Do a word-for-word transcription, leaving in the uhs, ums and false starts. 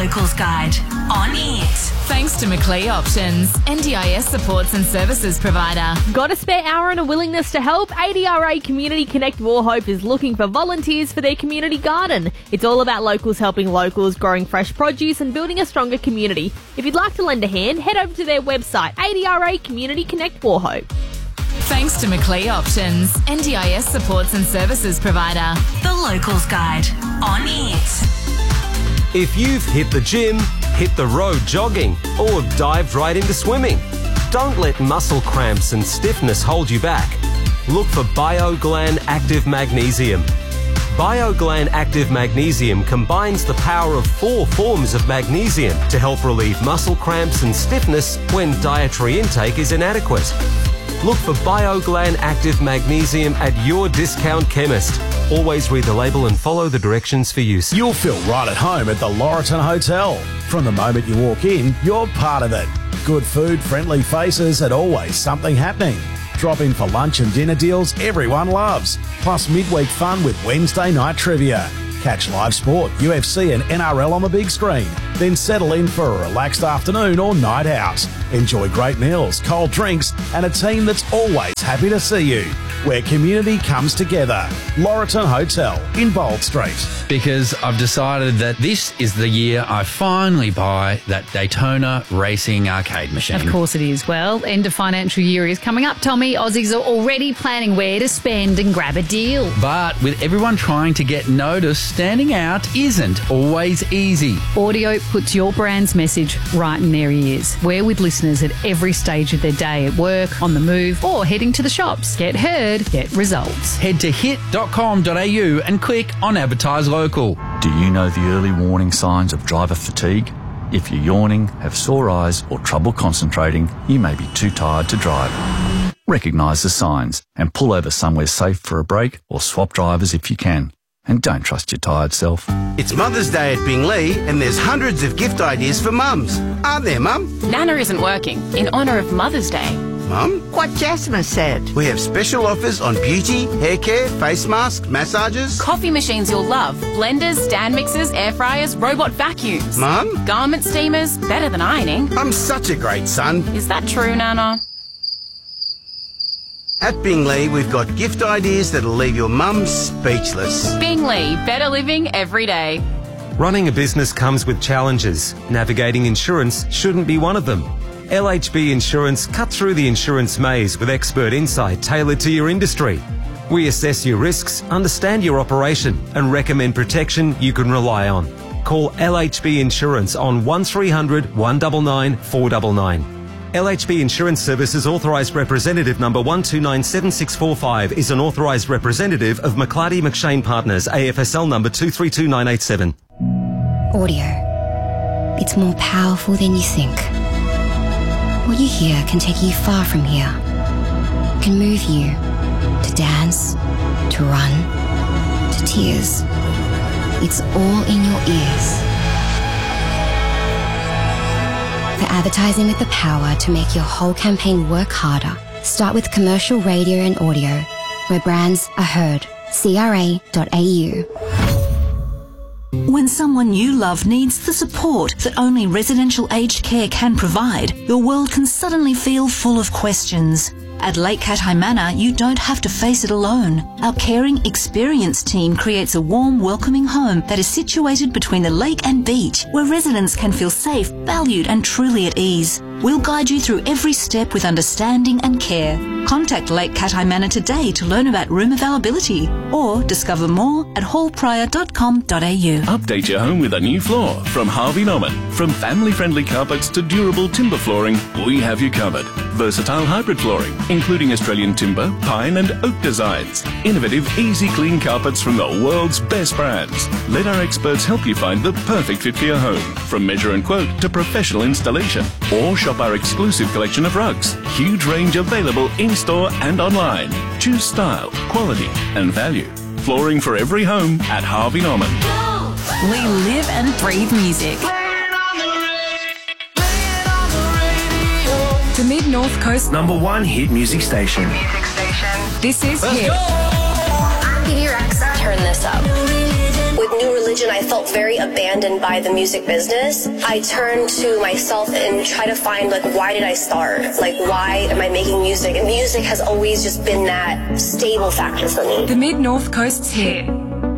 Locals Guide on it. Thanks to Macleay Options, N D I S supports and services provider. Got a spare hour and a willingness to help? A D R A Community Connect Wauchope is looking for volunteers for their community garden. It's all about locals helping locals, growing fresh produce and building a stronger community. If you'd like to lend a hand, head over to their website, A D R A Community Connect Wauchope. Thanks to Macleay Options, N D I S supports and services provider. The Locals Guide on it. If you've hit the gym, hit the road jogging, or dived right into swimming, don't let muscle cramps and stiffness hold you back. Look for BioGlan Active Magnesium. BioGlan Active Magnesium combines the power of four forms of magnesium to help relieve muscle cramps and stiffness when dietary intake is inadequate. Look for BioGlan Active Magnesium at your discount chemist. Always read the label and follow the directions for use. You'll feel right at home at the Laurelton Hotel. From the moment you walk in, you're part of it. Good food, friendly faces, and always something happening. Drop in for lunch and dinner deals everyone loves. Plus midweek fun with Wednesday night trivia. Catch live sport, U F C and N R L on the big screen. Then settle in for a relaxed afternoon or night out. Enjoy great meals, cold drinks and a team that's always happy to see you. Where community comes together. Laurelton Hotel in Bold Street. Because I've decided that this is the year I finally buy that Daytona Racing arcade machine. Of course it is. Well, end of financial year is coming up, Tommy. Aussies are already planning where to spend and grab a deal. But with everyone trying to get noticed, standing out isn't always easy. Audio puts your brand's message right in their ears. We're with listeners at every stage of their day, at work, on the move, or heading to the shops. Get heard, get results. Head to hit dot com dot a u and click on Advertise Local. Do you know the early warning signs of driver fatigue? If you're yawning, have sore eyes or trouble concentrating, you may be too tired to drive. Recognise the signs and pull over somewhere safe for a break or swap drivers if you can. And don't trust your tired self. It's Mother's Day at Bingley and there's hundreds of gift ideas for mums. Aren't there, Mum? Nana isn't working in honour of Mother's Day. Mum? What Jasmine said. We have special offers on beauty, hair care, face masks, massages. Coffee machines you'll love. Blenders, stand mixers, air fryers, robot vacuums. Mum? Garment steamers, better than ironing. I'm such a great son. Is that true, Nana? At Bingley, we've got gift ideas that'll leave your mum speechless. Bingley, better living every day. Running a business comes with challenges. Navigating insurance shouldn't be one of them. L H B Insurance cut through the insurance maze with expert insight tailored to your industry. We assess your risks, understand your operation, and recommend protection you can rely on. Call L H B Insurance on one three hundred, one nine nine, four nine nine. L H B Insurance Services Authorised Representative number one two nine seven six four five is an authorised representative of McClarty McShane Partners, A F S L number two three two nine eight seven. Audio. It's more powerful than you think. What you hear can take you far from here. Can move you to dance, to run, to tears. It's all in your ears. For advertising with the power to make your whole campaign work harder, start with commercial radio and audio, where brands are heard. C R A dot A U. When someone you love needs the support that only residential aged care can provide, your world can suddenly feel full of questions. At Lake Katai Manor, you don't have to face it alone. Our caring, experienced team creates a warm, welcoming home that is situated between the lake and beach, where residents can feel safe, valued and truly at ease. We'll guide you through every step with understanding and care. Contact Lake Katai Manor today to learn about room availability or discover more at hall prior dot com dot a u. Update your home with a new floor from Harvey Norman. From family-friendly carpets to durable timber flooring, we have you covered. Versatile hybrid flooring, including Australian timber, pine and oak designs. Innovative, easy clean carpets from the world's best brands. Let our experts help you find the perfect fit for your home, from measure and quote to professional installation. Or shop our exclusive collection of rugs. Huge range available in-store and online. Choose style, quality and value. Flooring for every home at Harvey Norman. We live and breathe music. The Mid-North Coast number one hit music station. Music station. This is Let's Hit. go! I'm Katie Rexa. Turn this up. With New Religion, I felt very abandoned by the music business. I turned to myself and try to find, like, why did I start? Like, why am I making music? And music has always just been that stable factor for me. The Mid-North Coast's here.